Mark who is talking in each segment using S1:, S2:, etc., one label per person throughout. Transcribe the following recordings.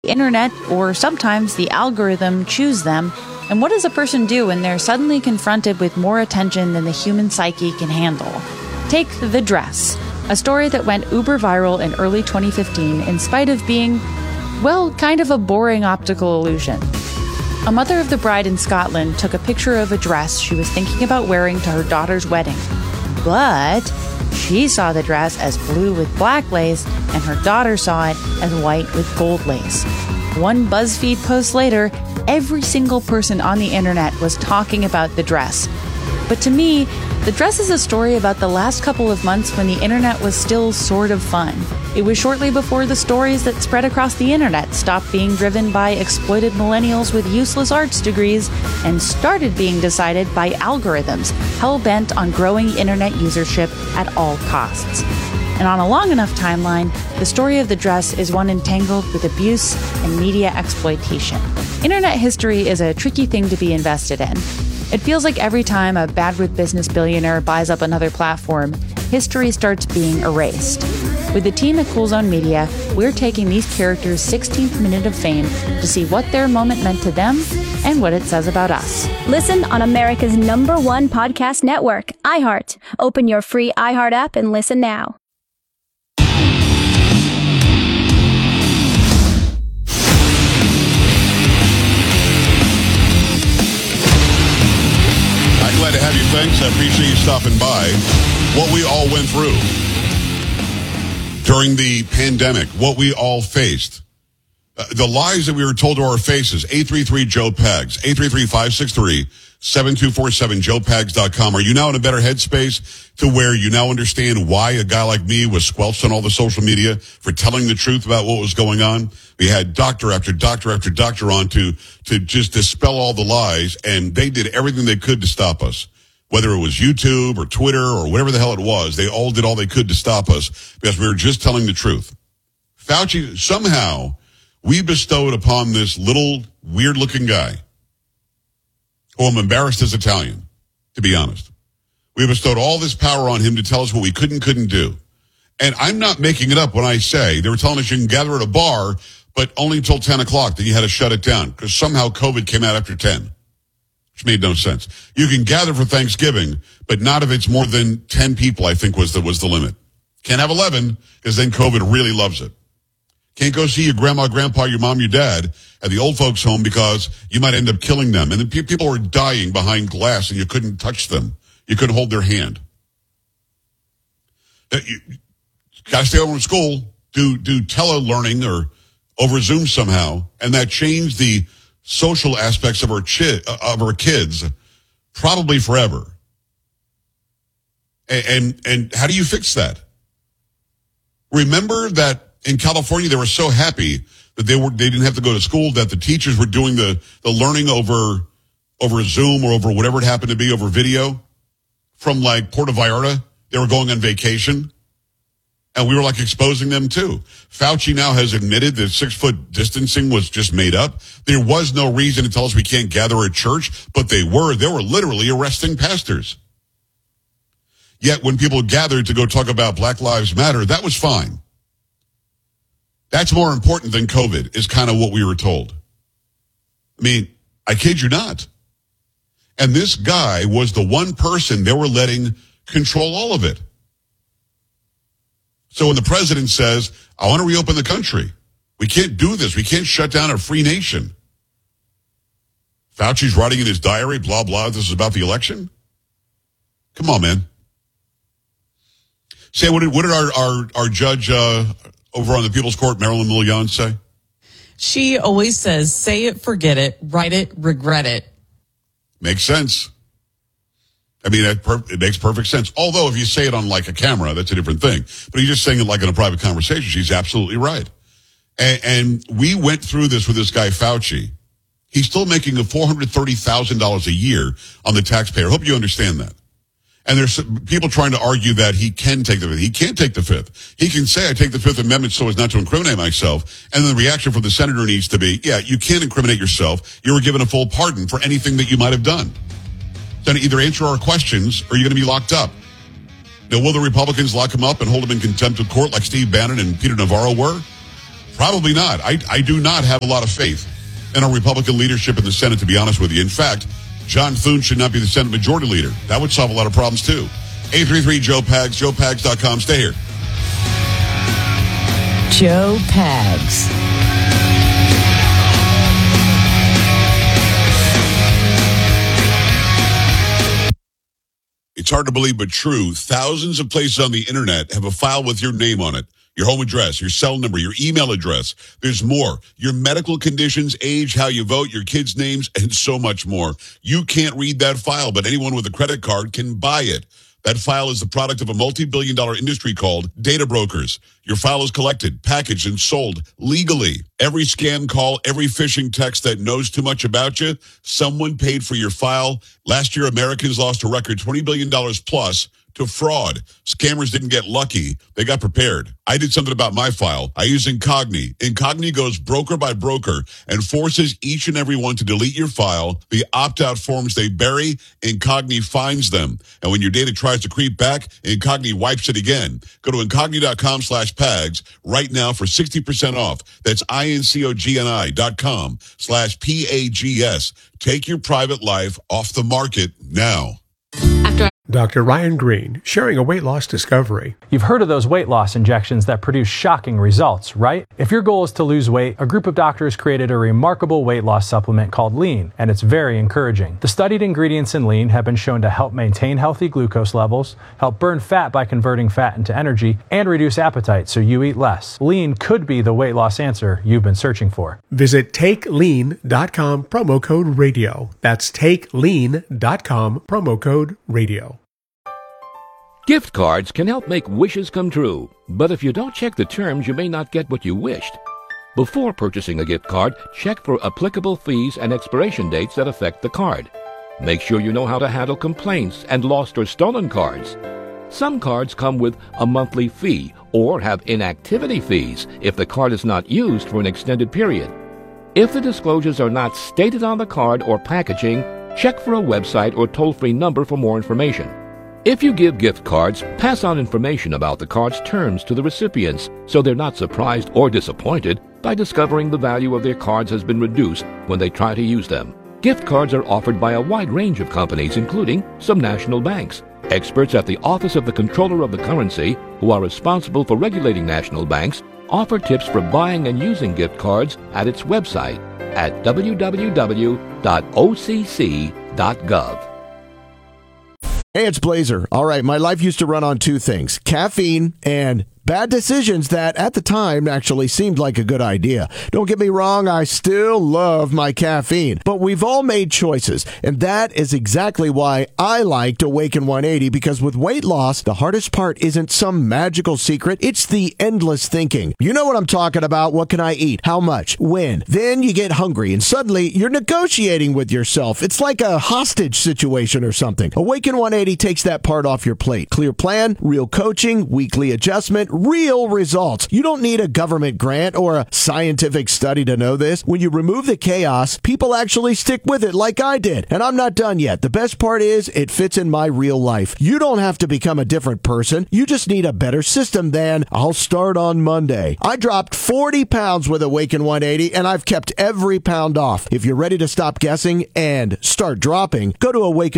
S1: internet, or sometimes the algorithm, choose them? And what does a person do when they're suddenly confronted with more attention than the human psyche can handle? Take The Dress, a story that went uber viral in early 2015 in spite of being, well, kind of a boring optical illusion. A mother of the bride in Scotland took a picture of a dress she was thinking about wearing to her daughter's wedding. But she saw the dress as blue with black lace, and her daughter saw it as white with gold lace. One BuzzFeed post later, every single person on the internet was talking about the dress. But to me, The Dress is a story about the last couple of months when the internet was still sort of fun. It was shortly before the stories that spread across the internet stopped being driven by exploited millennials with useless arts degrees and started being decided by algorithms hell-bent on growing internet usership at all costs. And on a long enough timeline, the story of The Dress is one entangled with abuse and media exploitation. Internet history is a tricky thing to be invested in. It feels like every time a bad with business billionaire buys up another platform, history starts being erased. With the team at Cool Zone Media, we're taking these characters' 16th minute of fame to see what their moment meant to them and what it says about us.
S2: Listen on America's #1 podcast network, iHeart. Open your free iHeart app and listen now.
S3: Glad to have you. Thanks. I appreciate you stopping by. What we all went through during the pandemic, what we all faced, the lies that we were told to our faces. 833-JOE-PAGS, 833-563-7247, joepags.com. Are you now in a better headspace to where you now understand why a guy like me was squelched on all the social media for telling the truth about what was going on? We had doctor after doctor after doctor on to just dispel all the lies, and they did everything they could to stop us. Whether it was YouTube or Twitter or whatever the hell it was, they all did all they could to stop us because we were just telling the truth. Fauci, somehow, we bestowed upon this little weird-looking guy, who I'm embarrassed is Italian, to be honest. We bestowed all this power on him to tell us what we couldn't do. And I'm not making it up when I say they were telling us you can gather at a bar, but only until 10 o'clock. Then you had to shut it down because somehow COVID came out after 10, which made no sense. You can gather for Thanksgiving, but not if it's more than 10 people, I think was the limit. Can't have 11 because then COVID really loves it. Can't go see your grandma, grandpa, your mom, your dad at the old folks' home because you might end up killing them. And then people were dying behind glass and you couldn't touch them. You couldn't hold their hand. You got to stay home from school, do tele-learning or over Zoom somehow. And that changed the social aspects of our kids probably forever. And how do you fix that? Remember that in California, they were so happy that they didn't have to go to school, that the teachers were doing the learning over Zoom or over whatever it happened to be, over video from like Puerto Vallarta. They were going on vacation. And we were like exposing them too. Fauci now has admitted that 6-foot distancing was just made up. There was no reason to tell us we can't gather at church, but they were literally arresting pastors. Yet when people gathered to go talk about Black Lives Matter, that was fine. That's more important than COVID, is kind of what we were told. I mean, I kid you not. And this guy was the one person they were letting control all of it. So when the president says, I want to reopen the country, we can't do this. We can't shut down a free nation. Fauci's writing in his diary, blah, blah, this is about the election. Come on, man. Say, what did our judge over on the People's Court, Marilyn Milian, say?
S4: She always says, say it, forget it, write it, regret it.
S3: Makes sense. I mean, it makes perfect sense. Although if you say it on like a camera, that's a different thing. But you're just saying it like in a private conversation. She's absolutely right. And we went through this with this guy, Fauci. He's still making $430,000 a year on the taxpayer. I hope you understand that. And there's people trying to argue that he can take the fifth. He can't take the fifth. He can say, I take the Fifth Amendment so as not to incriminate myself. And then the reaction from the senator needs to be, yeah, you can't incriminate yourself. You were given a full pardon for anything that you might have done. So either answer our questions or you're going to be locked up. Now, will the Republicans lock him up and hold him in contempt of court like Steve Bannon and Peter Navarro were? Probably not. I do not have a lot of faith in our Republican leadership in the Senate, to be honest with you. In fact, John Thune should not be the Senate Majority Leader. That would solve a lot of problems, too. 833-JOE-PAGS, joepags.com. Stay here.
S4: Joe Pags.
S3: It's hard to believe, but true. Thousands of places on the internet have a file with your name on it. Your home address, your cell number, your email address. There's more. Your medical conditions, age, how you vote, your kids' names, and so much more. You can't read that file, but anyone with a credit card can buy it. That file is the product of a multi-billion-dollar industry called data brokers. Your file is collected, packaged, and sold legally. Every scam call, every phishing text that knows too much about you, someone paid for your file. Last year, Americans lost a record $20 billion plus to fraud. Scammers didn't get lucky. They got prepared. I did something about my file. I use Incogni. Incogni goes broker by broker and forces each and every one to delete your file. The opt-out forms they bury, Incogni finds them. And when your data tries to creep back, Incogni wipes it again. Go to Incogni.com/PAGS right now for 60% off. That's INCOGNI.com/PAGS. Take your private life off the market now.
S5: Dr. Ryan Green, sharing a weight loss discovery.
S6: You've heard of those weight loss injections that produce shocking results, right? If your goal is to lose weight, a group of doctors created a remarkable weight loss supplement called Lean, and it's very encouraging. The studied ingredients in Lean have been shown to help maintain healthy glucose levels, help burn fat by converting fat into energy, and reduce appetite so you eat less. Lean could be the weight loss answer you've been searching for.
S5: Visit TakeLean.com, promo code radio. That's TakeLean.com, promo code radio.
S7: Gift cards can help make wishes come true, but if you don't check the terms, you may not get what you wished. Before purchasing a gift card, check for applicable fees and expiration dates that affect the card. Make sure you know how to handle complaints and lost or stolen cards. Some cards come with a monthly fee or have inactivity fees if the card is not used for an extended period. If the disclosures are not stated on the card or packaging, check for a website or toll-free number for more information. If you give gift cards, pass on information about the card's terms to the recipients so they're not surprised or disappointed by discovering the value of their cards has been reduced when they try to use them. Gift cards are offered by a wide range of companies, including some national banks. Experts at the Office of the Comptroller of the Currency, who are responsible for regulating national banks, offer tips for buying and using gift cards at its website at www.occ.gov.
S8: Hey, it's Blazer. All right, my life used to run on two things: caffeine and bad decisions that at the time actually seemed like a good idea. Don't get me wrong, I still love my caffeine, but we've all made choices, and that is exactly why I liked Awaken 180, because with weight loss, the hardest part isn't some magical secret, it's the endless thinking. You know what I'm talking about. What can I eat? How much? When? Then you get hungry, and suddenly you're negotiating with yourself. It's like a hostage situation or something. Awaken 180 takes that part off your plate. Clear plan, real coaching, weekly adjustment, real results. You don't need a government grant or a scientific study to know this. When you remove the chaos, people actually stick with it like I did. And I'm not done yet. The best part is it fits in my real life. You don't have to become a different person. You just need a better system than I'll start on Monday. I dropped 40 pounds with Awaken 180 and I've kept every pound off. If you're ready to stop guessing and start dropping, go to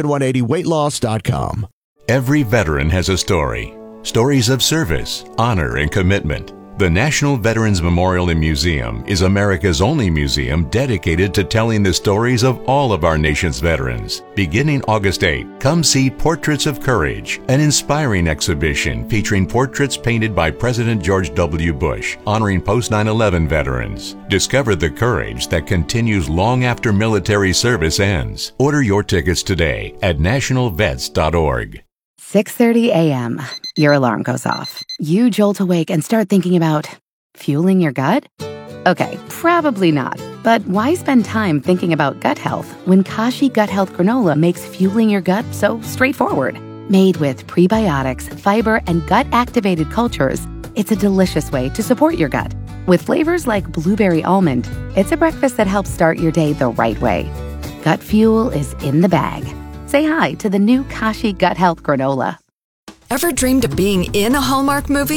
S8: awaken180weightloss.com.
S9: Every veteran has a story. Stories of service, honor, and commitment. The National Veterans Memorial and Museum is America's only museum dedicated to telling the stories of all of our nation's veterans. Beginning August 8, come see Portraits of Courage, an inspiring exhibition featuring portraits painted by President George W. Bush, honoring post-9/11 veterans. Discover the courage that continues long after military service ends. Order your tickets today at nationalvets.org.
S10: 6:30 a.m. Your alarm goes off. You jolt awake and start thinking about fueling your gut? Okay, probably not. But why spend time thinking about gut health when Kashi Gut Health Granola makes fueling your gut so straightforward? Made with prebiotics, fiber, and gut-activated cultures, it's a delicious way to support your gut. With flavors like blueberry almond, it's a breakfast that helps start your day the right way. Gut fuel is in the bag. Say hi to the new Kashi Gut Health Granola.
S11: Ever dreamed of being in a Hallmark movie?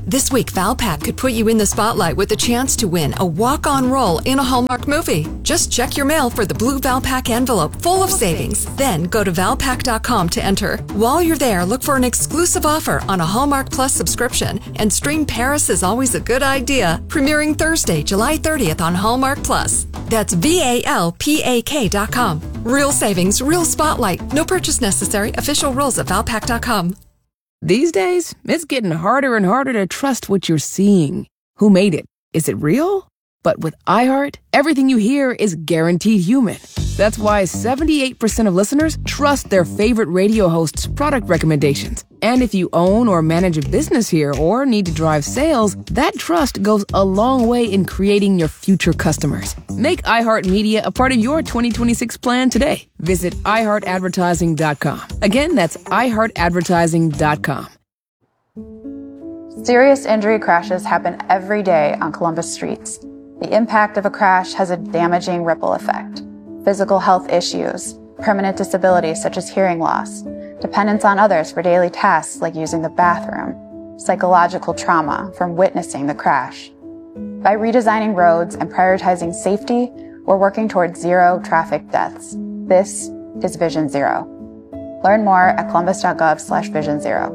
S11: This week, Valpak could put you in the spotlight with a chance to win a walk-on role in a Hallmark movie. Just check your mail for the blue Valpak envelope full of savings. Then go to Valpak.com to enter. While you're there, look for an exclusive offer on a Hallmark Plus subscription and stream Paris is Always a Good Idea, premiering Thursday, July 30th on Hallmark Plus. That's VALPAK.com. Real savings, real spotlight. No purchase necessary. Official rules at Valpak.com.
S12: These days, it's getting harder and harder to trust what you're seeing. Who made it? Is it real? But with iHeart, everything you hear is guaranteed human. That's why 78% of listeners trust their favorite radio hosts' product recommendations. And if you own or manage a business here or need to drive sales, that trust goes a long way in creating your future customers. Make iHeartMedia a part of your 2026 plan today. Visit iHeartAdvertising.com. Again, that's iHeartAdvertising.com.
S13: Serious injury crashes happen every day on Columbus streets. The impact of a crash has a damaging ripple effect. Physical health issues, permanent disabilities such as hearing loss, dependence on others for daily tasks like using the bathroom, psychological trauma from witnessing the crash. By redesigning roads and prioritizing safety, we're working towards zero traffic deaths. This is Vision Zero. Learn more at columbus.gov/Vision Zero.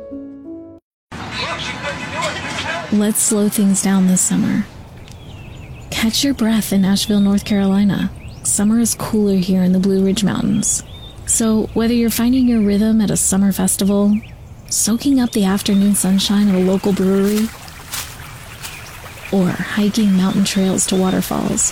S14: Let's slow things down this summer. Catch your breath in Asheville, North Carolina. Summer is cooler here in the Blue Ridge Mountains. So whether you're finding your rhythm at a summer festival, soaking up the afternoon sunshine at a local brewery, or hiking mountain trails to waterfalls,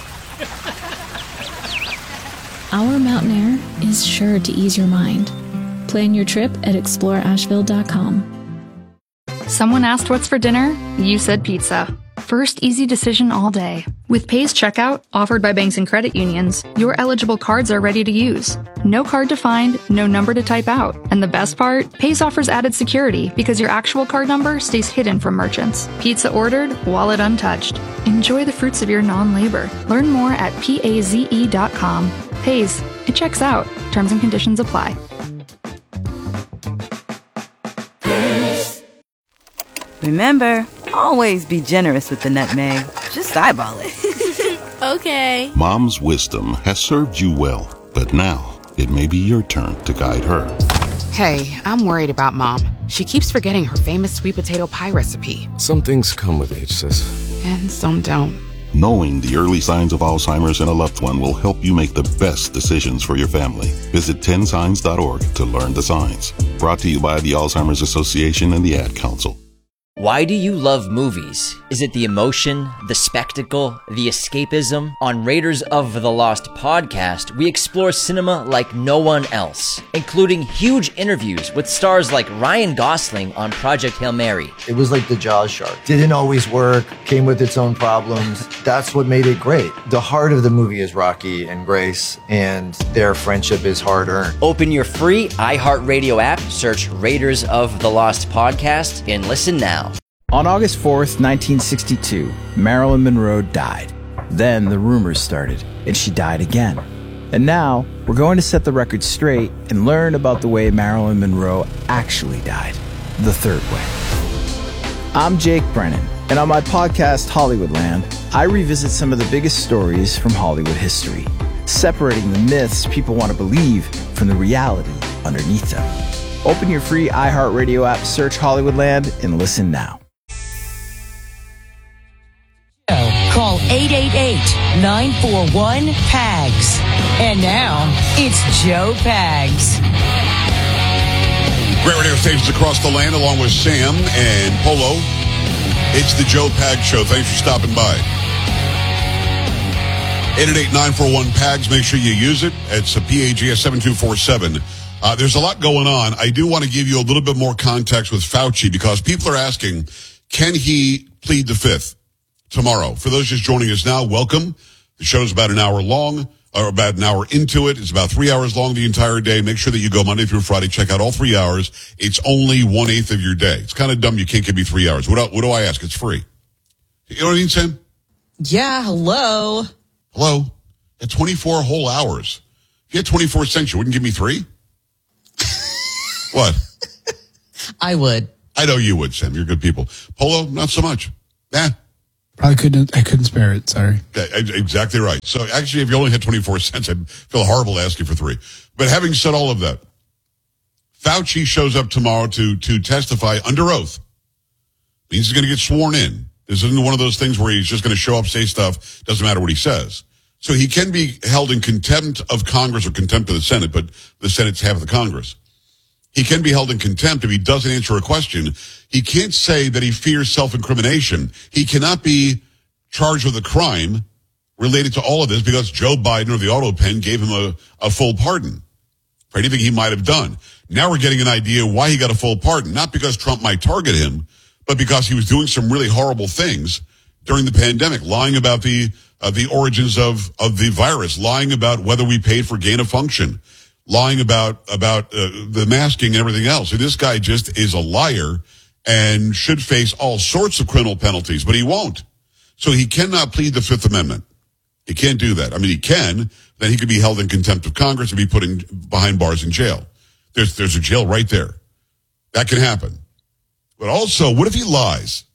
S14: our mountain air is sure to ease your mind. Plan your trip at exploreasheville.com.
S15: Someone asked what's for dinner? You said pizza. First easy decision all day. With Pays Checkout, offered by banks and credit unions, your eligible cards are ready to use. No card to find, no number to type out. And the best part? Pays offers added security because your actual card number stays hidden from merchants. Pizza ordered, wallet untouched. Enjoy the fruits of your non-labor. Learn more at PAZE.com. Pays. It checks out. Terms and conditions apply.
S16: Remember, always be generous with the nutmeg. Just eyeball it.
S17: Okay.
S18: Mom's wisdom has served you well, but now it may be your turn to guide her.
S19: Hey, I'm worried about Mom. She keeps forgetting her famous sweet potato pie recipe.
S20: Some things come with age, sis.
S19: And some don't.
S18: Knowing the early signs of Alzheimer's in a loved one will help you make the best decisions for your family. Visit 10signs.org to learn the signs. Brought to you by the Alzheimer's Association and the Ad Council.
S21: Why do you love movies? Is it the emotion, the spectacle, the escapism? On Raiders of the Lost podcast, we explore cinema like no one else, including huge interviews with stars like Ryan Gosling on Project Hail Mary.
S22: It was like the Jaws shark. Didn't always work, came with its own problems. That's what made it great. The heart of the movie is Rocky and Grace, and their friendship is hard-earned.
S21: Open your free iHeartRadio app, search Raiders of the Lost podcast, and listen now.
S23: On August 4th, 1962, Marilyn Monroe died. Then the rumors started, and she died again. And now, we're going to set the record straight and learn about the way Marilyn Monroe actually died, the third way. I'm Jake Brennan, and on my podcast, Hollywoodland, I revisit some of the biggest stories from Hollywood history, separating the myths people want to believe from the reality underneath them. Open your free iHeartRadio app, search Hollywoodland, and listen now.
S24: Call 888-941-PAGS. And now, it's Joe Pags.
S3: Great radio stations across the land, along with Sam and Polo. It's the Joe Pags Show. Thanks for stopping by. 888-941-PAGS. Make sure you use it. It's a PAGS 7247. There's a lot going on. I do want to give you a little bit more context with Fauci because people are asking, can he plead the fifth tomorrow? For those just joining us now, welcome. The show's about an hour long, or about an hour into it. It's about 3 hours long the entire day. Make sure that you go Monday through Friday. Check out all 3 hours. It's only 1/8 of your day. It's kind of dumb you can't give me 3 hours. What do I ask? It's free. You know what I mean, Sam?
S4: Yeah, hello.
S3: Hello? At 24 whole hours. If you had 24 cents, you wouldn't give me 3? What?
S4: I would.
S3: I know you would, Sam. You're good people. Polo, not so much.
S1: I couldn't spare it. Sorry.
S3: Okay, exactly right. So actually, if you only had 24 cents, I'd feel horrible asking for 3. But having said all of that, Fauci shows up tomorrow to testify under oath. Means he's going to get sworn in. This isn't one of those things where he's just going to show up, say stuff, doesn't matter what he says. So he can be held in contempt of Congress or contempt of the Senate, but the Senate's half of the Congress. He can be held in contempt if he doesn't answer a question. He can't say that he fears self-incrimination. He cannot be charged with a crime related to all of this because Joe Biden or the auto pen gave him a full pardon for anything he might have done. Now we're getting an idea why he got a full pardon, not because Trump might target him, but because he was doing some really horrible things during the pandemic, lying about the origins of the virus, lying about whether we paid for gain of function, lying about the masking and everything else. So this guy just is a liar and should face all sorts of criminal penalties, but he won't. So he cannot plead the Fifth Amendment. He can't do that. I mean, he can. Then he could be held in contempt of Congress and be put behind bars in jail. There's a jail right there. That can happen. But also, what if he lies?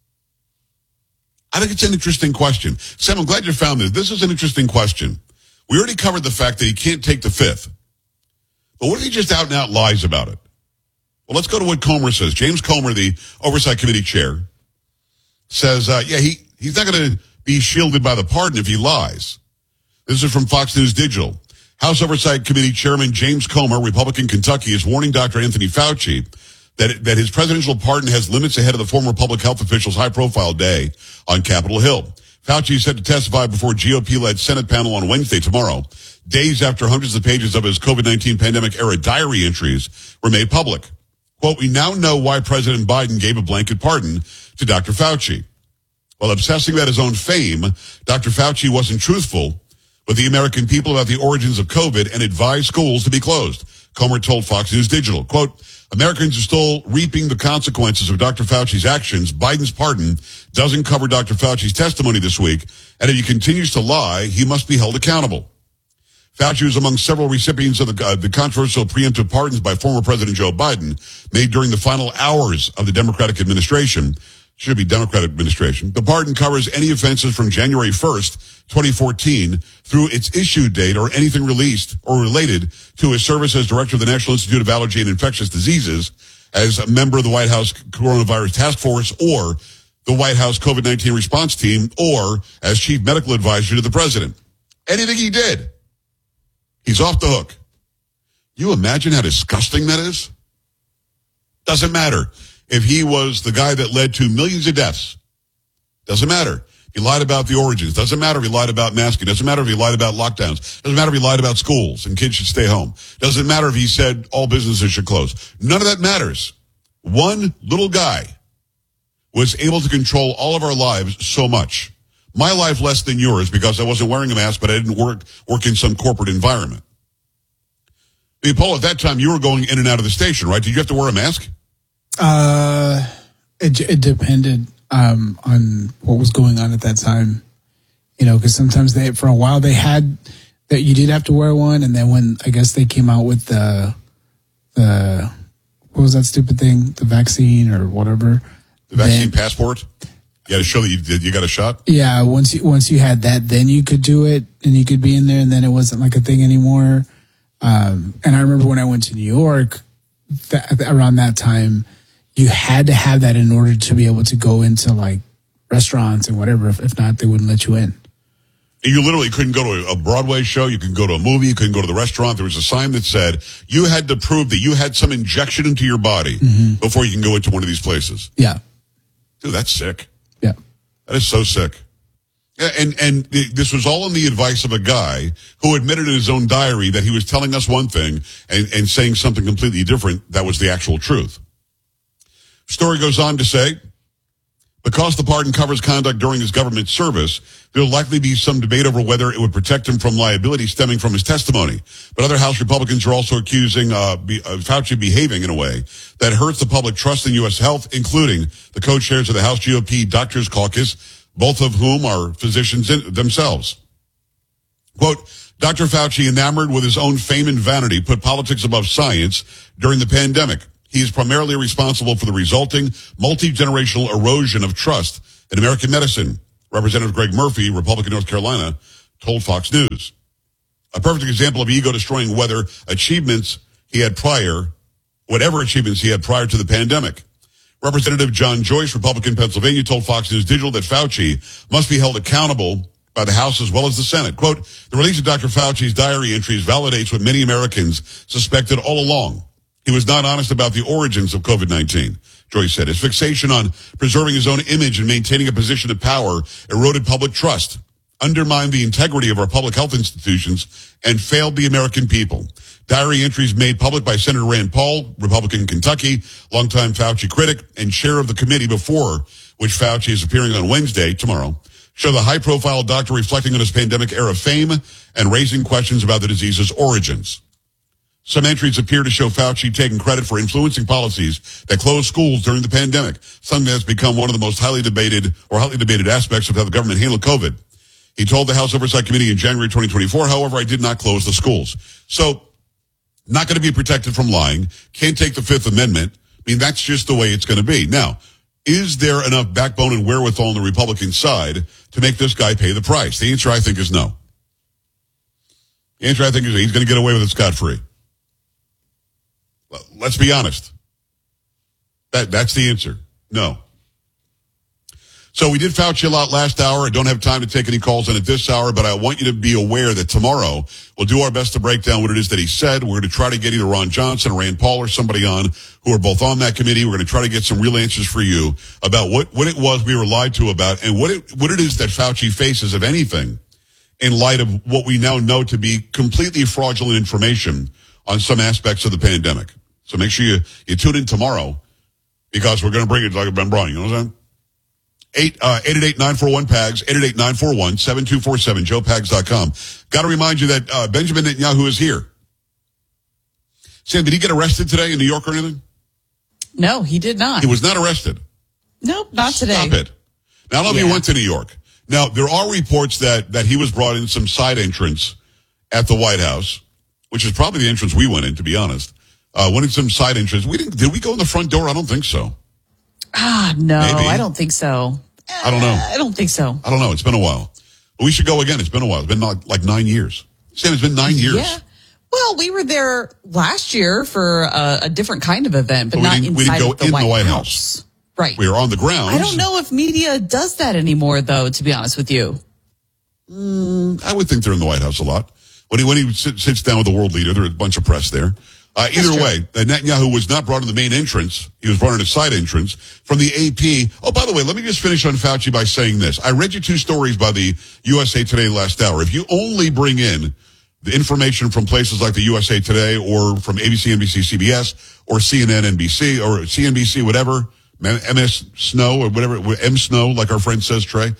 S3: I think it's an interesting question. Sam, I'm glad you found this. This is an interesting question. We already covered the fact that he can't take the Fifth. But what if he just out and out lies about it? Well, let's go to what Comer says. James Comer, the Oversight Committee chair, says, he's not going to be shielded by the pardon if he lies. This is from Fox News Digital. House Oversight Committee Chairman James Comer, Republican Kentucky, is warning Dr. Anthony Fauci that his presidential pardon has limits ahead of the former public health official's high-profile day on Capitol Hill. Fauci is set to testify before GOP-led Senate panel on Wednesday tomorrow, days after hundreds of pages of his COVID-19 pandemic-era diary entries were made public. Quote, we now know why President Biden gave a blanket pardon to Dr. Fauci. While obsessing about his own fame, Dr. Fauci wasn't truthful with the American people about the origins of COVID and advised schools to be closed. Comer told Fox News Digital, quote, Americans are still reaping the consequences of Dr. Fauci's actions. Biden's pardon doesn't cover Dr. Fauci's testimony this week, and if he continues to lie, he must be held accountable. Fauci was among several recipients of the controversial preemptive pardons by former President Joe Biden made during the final hours of the Democratic administration. Should be Democratic administration. The pardon covers any offenses from January 1st, 2014 through its issue date or anything released or related to his service as director of the National Institute of Allergy and Infectious Diseases, as a member of the White House Coronavirus Task Force or the White House COVID-19 response team, or as chief medical advisor to the president. Anything he did, he's off the hook. You imagine how disgusting that is? Doesn't matter. If he was the guy that led to millions of deaths, doesn't matter. He lied about the origins. Doesn't matter if he lied about masking. Doesn't matter if he lied about lockdowns. Doesn't matter if he lied about schools and kids should stay home. Doesn't matter if he said all businesses should close. None of that matters. One little guy was able to control all of our lives so much. My life less than yours because I wasn't wearing a mask, but I didn't work in some corporate environment. Paul, at that time, you were going in and out of the station, right? Did you have to wear a mask?
S1: It depended on what was going on at that time, because sometimes for a while they had that you did have to wear one, and then when I guess they came out with the what was that stupid thing, the vaccine or whatever,
S3: the vaccine passport. You got to show that you got a shot.
S1: Yeah, once you had that, then you could do it and you could be in there, and then it wasn't like a thing anymore. And I remember when I went to New York around that time. You had to have that in order to be able to go into like restaurants and whatever. If not, they wouldn't let you in.
S3: You literally couldn't go to a Broadway show. You couldn't go to a movie. You couldn't go to the restaurant. There was a sign that said you had to prove that you had some injection into your body before you can go into one of these places.
S1: Yeah.
S3: Dude, that's sick.
S1: Yeah.
S3: That is so sick. Yeah, and this was all on the advice of a guy who admitted in his own diary that he was telling us one thing and saying something completely different. That was the actual truth. Story goes on to say, because the pardon covers conduct during his government service, there will likely be some debate over whether it would protect him from liability stemming from his testimony. But other House Republicans are also accusing Fauci behaving in a way that hurts the public trust in U.S. health, including the co-chairs of the House GOP Doctors Caucus, both of whom are physicians themselves. Quote, Dr. Fauci, enamored with his own fame and vanity, put politics above science during the pandemic. He is primarily responsible for the resulting multi-generational erosion of trust in American medicine, Representative Greg Murphy, Republican, North Carolina, told Fox News. A perfect example of ego-destroying whatever achievements he had prior to the pandemic. Representative John Joyce, Republican, Pennsylvania, told Fox News Digital that Fauci must be held accountable by the House as well as the Senate. Quote, the release of Dr. Fauci's diary entries validates what many Americans suspected all along. He was not honest about the origins of COVID-19, Joyce said. His fixation on preserving his own image and maintaining a position of power eroded public trust, undermined the integrity of our public health institutions, and failed the American people. Diary entries made public by Senator Rand Paul, Republican Kentucky, longtime Fauci critic, and chair of the committee before which Fauci is appearing on Wednesday, tomorrow, show the high-profile doctor reflecting on his pandemic-era fame and raising questions about the disease's origins. Some entries appear to show Fauci taking credit for influencing policies that closed schools during the pandemic, something that's become one of the most highly debated aspects of how the government handled COVID. He told the House Oversight Committee in January 2024, however, I did not close the schools. So, not going to be protected from lying, can't take the Fifth Amendment. I mean, that's just the way it's going to be. Now, is there enough backbone and wherewithal on the Republican side to make this guy pay the price? The answer, I think, is no. The answer, I think, is he's going to get away with it scot-free. Let's be honest. That's the answer. No. So we did Fauci a lot last hour. I don't have time to take any calls on it this hour, but I want you to be aware that tomorrow we'll do our best to break down what it is that he said. We're going to try to get either Ron Johnson or Rand Paul or somebody on who are both on that committee. We're going to try to get some real answers for you about what it was we were lied to about and what it is that Fauci faces, if anything, in light of what we now know to be completely fraudulent information on some aspects of the pandemic. So make sure you tune in tomorrow because we're going to bring it like Ben Braun. You know what I'm saying? 888-941-PAGS, 888-941-7247, joepags.com. Got to remind you that Benjamin Netanyahu is here. Sam, did he get arrested today in New York or anything?
S4: No, he did not.
S3: He was not arrested.
S4: Nope, not today.
S3: Stop it. Now, I don't know if he went to New York. Now, there are reports that he was brought in some side entrance at the White House, which is probably the entrance we went in, to be honest. Went in some side entrance. Did we go in the front door? I don't think so.
S4: No,
S3: Maybe.
S4: I don't think so.
S3: I don't know.
S4: I don't think so.
S3: I don't know. It's been a while. But we should go again. It's been a while. It's been like 9 years. Sam, it's been 9 years.
S4: Yeah. Well, we were there last year for a different kind of event, but not inside
S3: we didn't go
S4: the
S3: in
S4: White
S3: the White
S4: House.
S3: House.
S4: Right.
S3: We were on the ground.
S4: I don't know if media does that anymore, though, to be honest with you.
S3: I would think they're in the White House a lot. When he sits down with the world leader, there's a bunch of press there. Either way, Netanyahu was not brought in the main entrance. He was brought in a side entrance from the AP. Oh, by the way, let me just finish on Fauci by saying this. I read you two stories by the USA Today last hour. If you only bring in the information from places like the USA Today or from ABC, NBC, CBS, or CNN, NBC, or CNBC, whatever, MS Snow or whatever, M Snow, like our friend says, Trey,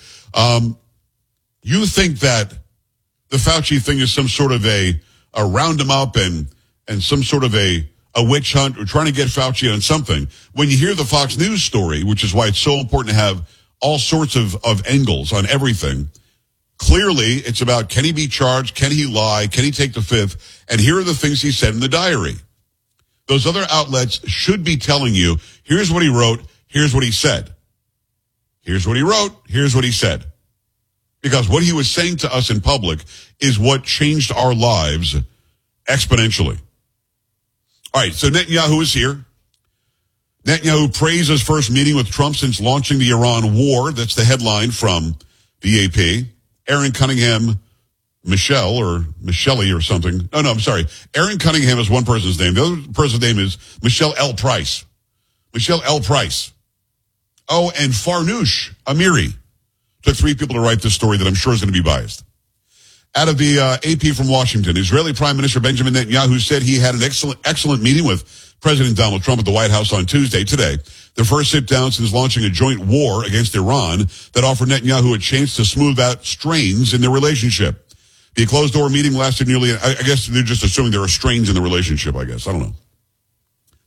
S3: you think that the Fauci thing is some sort of a round him up and some sort of a witch hunt or trying to get Fauci on something. When you hear the Fox News story, which is why it's so important to have all sorts of angles on everything, clearly it's about can he be charged, can he lie, can he take the Fifth, and here are the things he said in the diary. Those other outlets should be telling you, here's what he wrote, here's what he said. Here's what he wrote, here's what he said. Because what he was saying to us in public is what changed our lives exponentially. All right, so Netanyahu is here. Netanyahu praised his first meeting with Trump since launching the Iran war. That's the headline from the AP. Aaron Cunningham, Michelle or something. Oh, no, I'm sorry. Aaron Cunningham is one person's name. The other person's name is Michelle L. Price. Michelle L. Price. Oh, and Farnoosh Amiri. Took three people to write this story that I'm sure is going to be biased. Out of the AP from Washington, Israeli Prime Minister Benjamin Netanyahu said he had an excellent meeting with President Donald Trump at the White House on Tuesday, today. The first sit-down since launching a joint war against Iran that offered Netanyahu a chance to smooth out strains in their relationship. The closed-door meeting lasted nearly, I guess they're just assuming there are strains in the relationship, I guess. I don't know.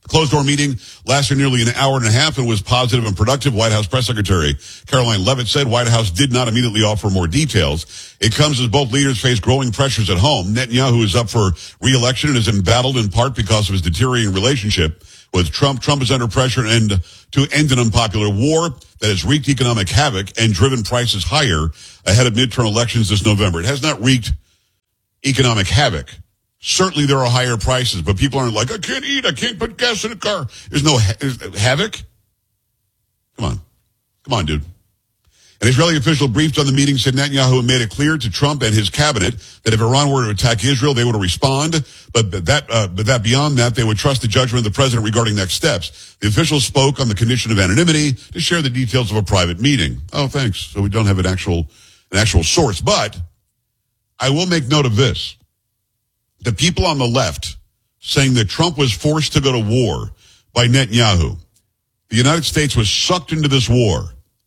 S3: The closed-door meeting lasted nearly an hour and a half and was positive and productive. White House Press Secretary Caroline Leavitt said White House did not immediately offer more details. It comes as both leaders face growing pressures at home. Netanyahu is up for re-election and is embattled in part because of his deteriorating relationship with Trump. Trump is under pressure to end an unpopular war that has wreaked economic havoc and driven prices higher ahead of midterm elections this November. It has not wreaked economic havoc. Certainly there are higher prices, but people aren't like, I can't eat, I can't put gas in a car. There's no havoc. Come on, dude. An Israeli official briefed on the meeting said Netanyahu made it clear to Trump and his cabinet that if Iran were to attack Israel, they would respond. But beyond that, they would trust the judgment of the president regarding next steps. The official spoke on the condition of anonymity to share the details of a private meeting. Oh, thanks. So we don't have an actual source. But I will make note of this. The people on the left saying that Trump was forced to go to war by Netanyahu. The United States was sucked into this war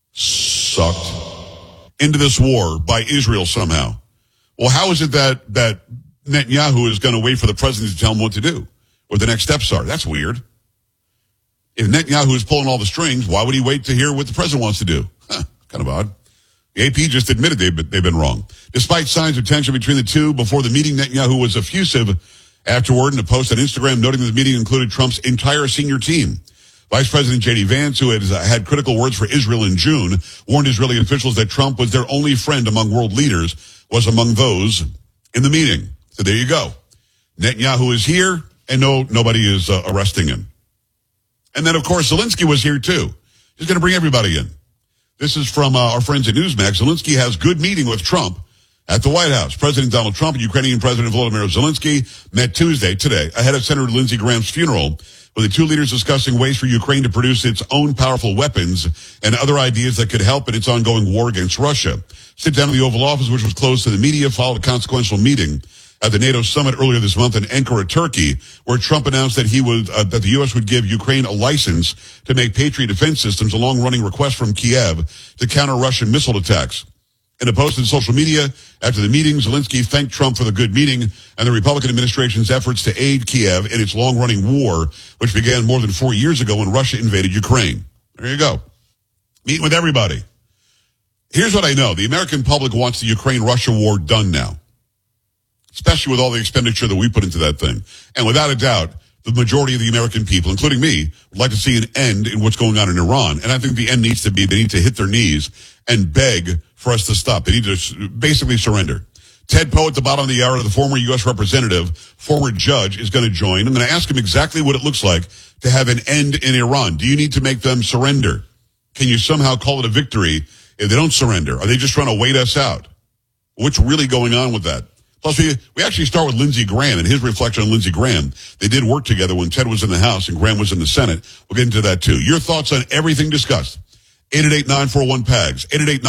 S3: by Israel somehow. Well, how is it that Netanyahu is going to wait for the president to tell him what to do, or the next steps are? That's weird. If Netanyahu is pulling all the strings, why would he wait to hear what the president wants to do? Kind of odd. The AP just admitted they've been wrong. Despite signs of tension between the two before the meeting, Netanyahu was effusive afterward in a post on Instagram, noting that the meeting included Trump's entire senior team. Vice President J.D. Vance, who had critical words for Israel in June, warned Israeli officials that Trump was their only friend among world leaders, was among those in the meeting. So there you go. Netanyahu is here, and nobody is arresting him. And then, of course, Zelensky was here, too. He's going to bring everybody in. This is from our friends at Newsmax. Zelensky has good meeting with Trump at the White House. President Donald Trump and Ukrainian President Volodymyr Zelensky met Tuesday, today, ahead of Senator Lindsey Graham's funeral, with the two leaders discussing ways for Ukraine to produce its own powerful weapons and other ideas that could help in its ongoing war against Russia. Sit down in the Oval Office, which was closed to the media, followed a consequential meeting at the NATO summit earlier this month in Ankara, Turkey, where Trump announced that that the U.S. would give Ukraine a license to make Patriot defense systems, a long-running request from Kiev to counter Russian missile attacks. In a post on social media after the meeting, Zelensky thanked Trump for the good meeting and the Republican administration's efforts to aid Kiev in its long-running war, which began more than 4 years ago when Russia invaded Ukraine. There you go. Meeting with everybody. Here's what I know. The American public wants the Ukraine-Russia war done now, especially with all the expenditure that we put into that thing. And without a doubt, the majority of the American people, including me, would like to see an end in what's going on in Iran. And I think the end needs to be they need to hit their knees and beg for us to stop. They need to basically surrender. Ted Poe at the bottom of the hour, the former U.S. representative, former judge, is going to join. I'm going to ask him exactly what it looks like to have an end in Iran. Do you need to make them surrender? Can you somehow call it a victory if they don't surrender? Are they just trying to wait us out? What's really going on with that? Plus, we actually start with Lindsey Graham and his reflection on Lindsey Graham. They did work together when Ted was in the House and Graham was in the Senate. We'll get into that, too. Your thoughts on everything discussed. 888-941-PAGS,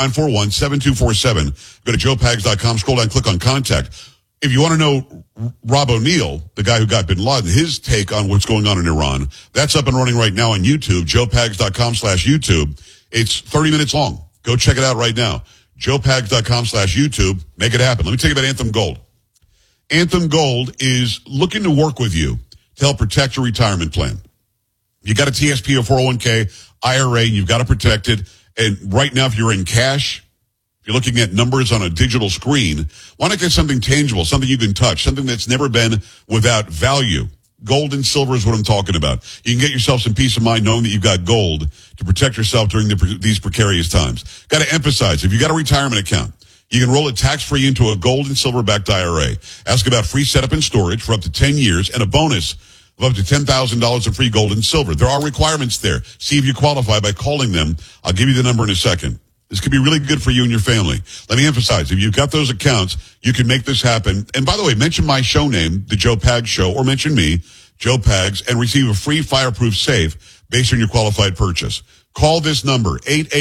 S3: 888-941-7247. Go to joepags.com, scroll down, click on Contact. If you want to know Rob O'Neill, the guy who got bin Laden, his take on what's going on in Iran, that's up and running right now on YouTube, joepags.com/YouTube. It's 30 minutes long. Go check it out right now. joepags.com/YouTube. Make it happen. Let me tell you about Anthem Gold. Anthem Gold is looking to work with you to help protect your retirement plan. You got a TSP or 401k, IRA, you've got to protect it. And right now, if you're in cash, if you're looking at numbers on a digital screen, why not get something tangible, something you can touch, something that's never been without value? Gold and silver is what I'm talking about. You can get yourself some peace of mind knowing that you've got gold to protect yourself during these precarious times. Got to emphasize, if you got a retirement account, you can roll it tax-free into a gold and silver-backed IRA. Ask about free setup and storage for up to 10 years and a bonus of up to $10,000 of free gold and silver. There are requirements there. See if you qualify by calling them. I'll give you the number in a second. This could be really good for you and your family. Let me emphasize, if you've got those accounts, you can make this happen. And by the way, mention my show name, The Joe Pags Show, or mention me, Joe Pags, and receive a free fireproof safe based on your qualified purchase. Call this number,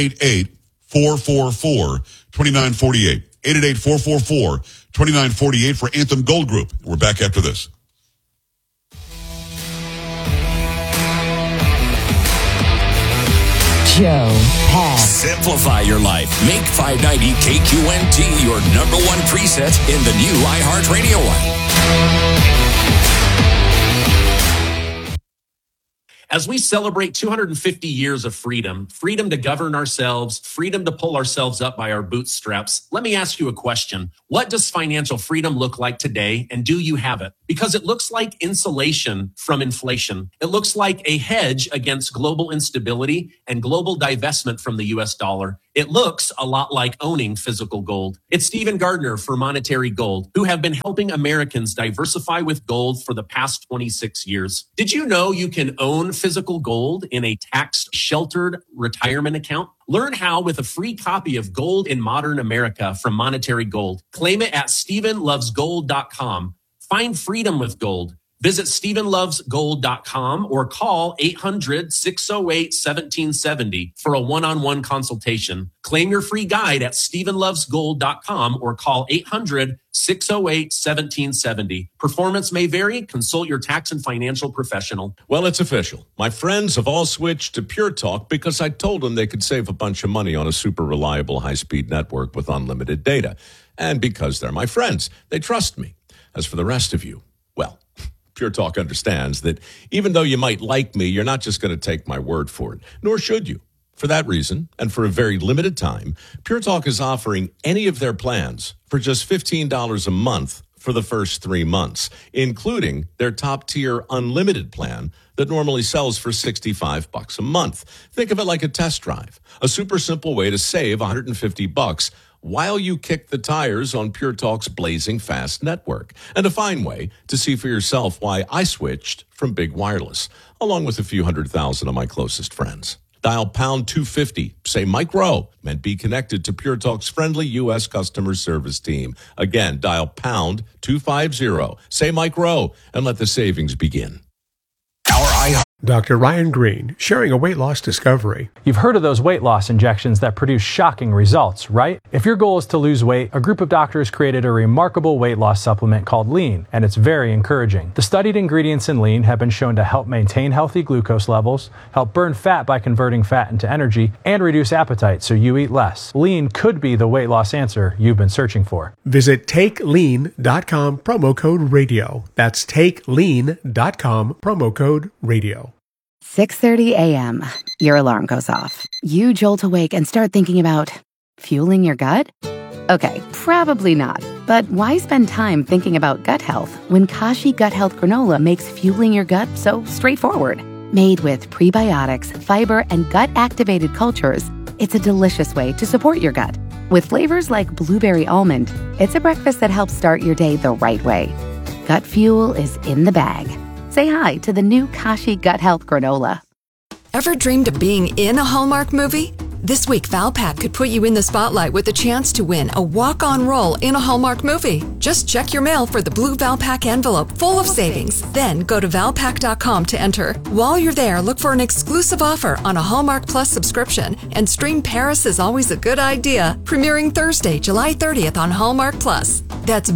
S3: 888-444-2948. 888-444-2948 for Anthem Gold Group. We're back after this.
S24: Joe Pags.
S2: Simplify your life. Make 590 KQNT your number one preset in the new iHeartRadio app.
S5: As we celebrate 250 years of freedom, freedom to govern ourselves, freedom to pull ourselves up by our bootstraps, let me ask you a question. What does financial freedom look like today, and do you have it? Because it looks like insulation from inflation. It looks like a hedge against global instability and global divestment from the US dollar. It looks a lot like owning physical gold. It's Stephen Gardner for Monetary Gold, who have been helping Americans diversify with gold for the past 26 years. Did you know you can own physical gold in a tax-sheltered retirement account? Learn how with a free copy of Gold in Modern America from Monetary Gold. Claim it at StephenLovesGold.com. Find freedom with gold. Visit StephenLovesGold.com or call 800-608-1770 for a one-on-one consultation. Claim your free guide at StephenLovesGold.com or call 800-608-1770. Performance may vary. Consult your tax and financial professional.
S6: Well, it's official. My friends have all switched to Pure Talk because I told them they could save a bunch of money on a super reliable high-speed network with unlimited data. And because they're my friends, they trust me. As for the rest of you, well, Pure Talk understands that even though you might like me, you're not just going to take my word for it, nor should you. For that reason, and for a very limited time, Pure Talk is offering any of their plans for just $15 a month for the first 3 months, including their top-tier unlimited plan that normally sells for $65 a month. Think of it like a test drive, a super simple way to save $150 while you kick the tires on Pure Talk's blazing fast network, and a fine way to see for yourself why I switched from big wireless, along with a few 100,000 of my closest friends. Dial pound 250, say Mike Rowe, and be connected to Pure Talk's friendly U.S. customer service team. Again, dial pound 250, say Mike Rowe, and let the savings begin.
S7: Dr. Ryan Green, sharing a weight loss discovery.
S8: You've heard of those weight loss injections that produce shocking results, right? If your goal is to lose weight, a group of doctors created a remarkable weight loss supplement called Lean, and it's very encouraging. The studied ingredients in Lean have been shown to help maintain healthy glucose levels, help burn fat by converting fat into energy, and reduce appetite so you eat less. Lean could be the weight loss answer you've been searching for.
S7: Visit TakeLean.com, promo code radio. That's TakeLean.com, promo code radio.
S10: 6:30 a.m. Your alarm goes off. You jolt awake and start thinking about fueling your gut? Okay, probably not. But why spend time thinking about gut health when Kashi Gut Health Granola makes fueling your gut so straightforward? Made with prebiotics, fiber, and gut-activated cultures, it's a delicious way to support your gut. With flavors like blueberry almond, it's a breakfast that helps start your day the right way. Gut fuel is in the bag. Say hi to the new Kashi Gut Health Granola.
S11: Ever dreamed of being in a Hallmark movie? This week, Valpak could put you in the spotlight with a chance to win a walk-on role in a Hallmark movie. Just check your mail for the blue Valpak envelope full of savings. Then go to Valpak.com to enter. While you're there, look for an exclusive offer on a Hallmark Plus subscription and stream Paris is Always a Good Idea, premiering Thursday, July 30th on Hallmark Plus. That's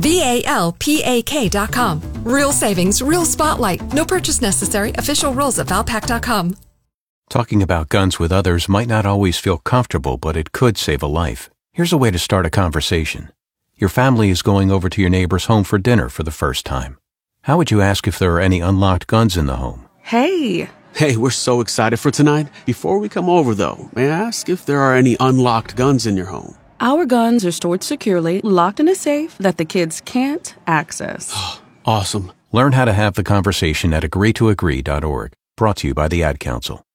S11: VALPAK.com. Real savings, real spotlight. No purchase necessary. Official rules at Valpak.com.
S25: Talking about guns with others might not always feel comfortable, but it could save a life. Here's a way to start a conversation. Your family is going over to your neighbor's home for dinner for the first time. How would you ask if there are any unlocked guns in the home?
S26: Hey, we're so excited for tonight. Before we come over, though, may I ask if there are any unlocked guns in your home?
S27: Our guns are stored securely, locked in a safe that the kids can't access.
S26: Awesome.
S25: Learn how to have the conversation at agreetoagree.org. Brought to you by the Ad Council.